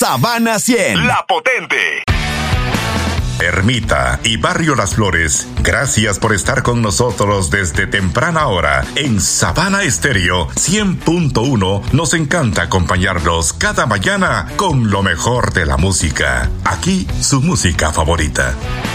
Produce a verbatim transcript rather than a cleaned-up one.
Sabana cien. La Potente. Ermita y Barrio Las Flores, gracias por estar con nosotros desde temprana hora en Sabana Estéreo cien punto uno. Nos encanta acompañarlos cada mañana con lo mejor de la música. Aquí su música favorita.